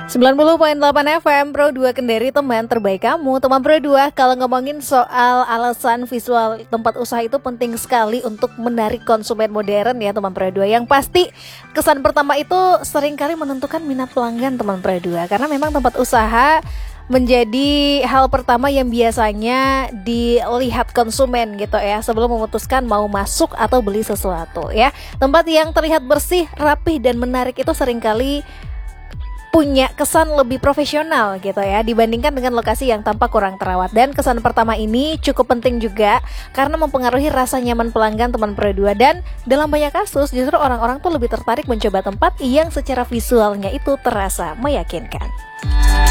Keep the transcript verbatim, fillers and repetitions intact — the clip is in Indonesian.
sembilan puluh koma delapan F M Pro dua Kendari, teman terbaik kamu. Teman Pro dua, kalau ngomongin soal alasan visual tempat usaha itu penting sekali untuk menarik konsumen modern ya teman Pro dua. Yang pasti kesan pertama itu seringkali menentukan minat pelanggan teman Pro dua, karena memang tempat usaha menjadi hal pertama yang biasanya dilihat konsumen gitu ya, sebelum memutuskan mau masuk atau beli sesuatu ya. Tempat yang terlihat bersih, rapih dan menarik itu seringkali punya kesan lebih profesional gitu ya, dibandingkan dengan lokasi yang tampak kurang terawat. Dan kesan pertama ini cukup penting juga karena mempengaruhi rasa nyaman pelanggan teman Pro dua. Dan dalam banyak kasus justru orang-orang tuh lebih tertarik mencoba tempat yang secara visualnya itu terasa meyakinkan.